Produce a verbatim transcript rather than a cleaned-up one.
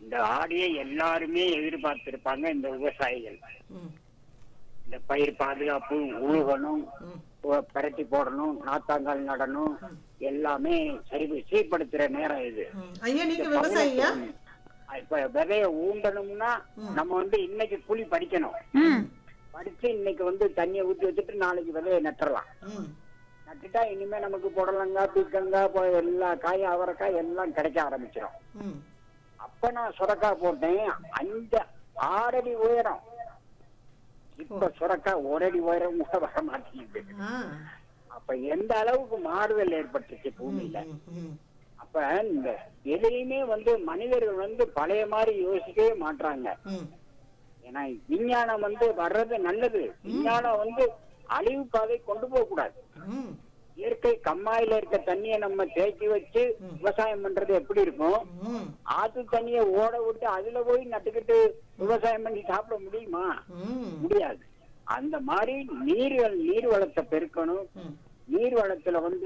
இந்த ஆடியை எல்லாருமே எதிர்பார்த்திருப்பாங்க இந்த விவசாயிகள். ம். இந்த பயிர் பாதுகாப்பு உழுகணும், ம். பரட்டி போடணும், நாத்தாங்கால் நடணும், எல்லாமே சரி சீர்படுத்துற நேரம் இது. ம். ஐயா நீங்க விவசாயியா? இப்ப விதைய ஊண்டணும்னா நம்ம வந்து இன்னைக்கு கூலி படிக்கணும். ம். படிச்சு இன்னைக்கு வந்து தண்ணியை ஊற்றி வச்சுட்டு நாளைக்கு விதைய நட்டுறலாம். ம். நட்டுட்டா இனிமே நமக்கு புடலங்காய், பீக்கங்காய், போ- எல்லா காய், அவரைக்காய் எல்லாம் கிடைக்க ஆரம்பிச்சிடும். ம். அப்ப நான் சுரக்காய் போட்டேன், அஞ்சு ஆறடி உயரம். இப்ப சுரக்காய் ஒரு அடி உயரம் கூட வர மாட்டேங்குது. ஆ. அப்ப எந்த அளவுக்கு மாறுதல் ஏற்பட்டுச்சு பூமியில. ம். ம். அப்ப இந்த எதையுமே வந்து மனிதர்கள் வந்து பழைய மாதிரி யோசிக்கவே மாட்டாங்க. ம். ஏன்னா விஞ்ஞானம் வந்து வர்றது நல்லது. விஞ்ஞானம் வந்து அழிவு பாதை கொண்டு போக கூடாது. ம். இயற்கை கம்மாயில இருக்க தண்ணியை நம்ம தேக்கி வச்சு விவசாயம் பண்றது எப்படி இருக்கும்? ம். ஆத்து தண்ணியை ஓட விட்டு அதுல போய் நட்டுக்கிட்டு விவசாயம் பண்ணி சாப்பிட முடியுமா? ம். முடியாது. அந்த மாதிரி நீர்கள் நீர் வளத்தை பெருக்கணும். ம். நீர் வளத்துல வந்து